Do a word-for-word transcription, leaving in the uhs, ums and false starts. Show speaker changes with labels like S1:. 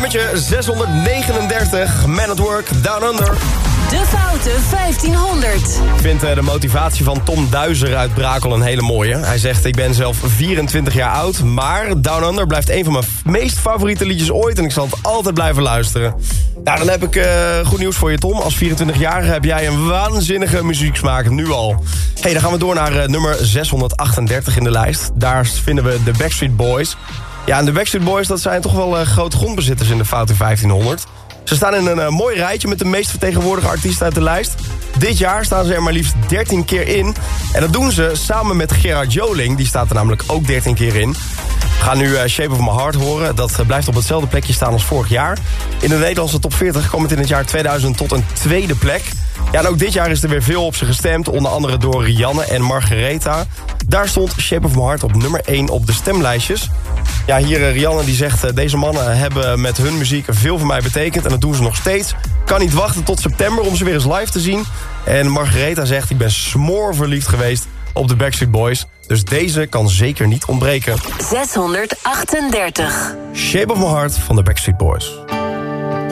S1: Nummertje zeshonderdnegenendertig, Man at Work, Down Under.
S2: De Foute vijftienhonderd.
S1: Ik vind uh, de motivatie van Tom Duizer uit Brakel een hele mooie. Hij zegt, ik ben zelf vierentwintig jaar oud, maar Down Under blijft een van mijn meest favoriete liedjes ooit en ik zal het altijd blijven luisteren. Nou, dan heb ik uh, goed nieuws voor je, Tom. Als vierentwintigjarige heb jij een waanzinnige muzieksmaak, nu al. Hey, dan gaan we door naar uh, nummer zeshonderdachtendertig in de lijst. Daar vinden we de Backstreet Boys. Ja, en de Backstreet Boys, dat zijn toch wel uh, grote grondbezitters in de Foute vijftienhonderd. Ze staan in een uh, mooi rijtje met de meest vertegenwoordigde artiesten uit de lijst. Dit jaar staan ze er maar liefst dertien keer in. En dat doen ze samen met Gerard Joling, die staat er namelijk ook dertien keer in. We gaan nu uh, Shape of My Heart horen. Dat uh, blijft op hetzelfde plekje staan als vorig jaar. In de Nederlandse top veertig kwam het in het jaar tweeduizend tot een tweede plek. Ja, en ook dit jaar is er weer veel op ze gestemd. Onder andere door Rianne en Margaretha. Daar stond Shape of My Heart op nummer één op de stemlijstjes. Ja, hier uh, Rianne die zegt... Uh, deze mannen hebben met hun muziek veel voor mij betekend. En dat doen ze nog steeds. Kan niet wachten tot september om ze weer eens live te zien. En Margaretha zegt... ik ben smoorverliefd geweest op de Backstreet Boys. Dus deze kan zeker niet ontbreken.
S2: zeshonderdachtendertig.
S1: Shape of My Heart van de Backstreet Boys.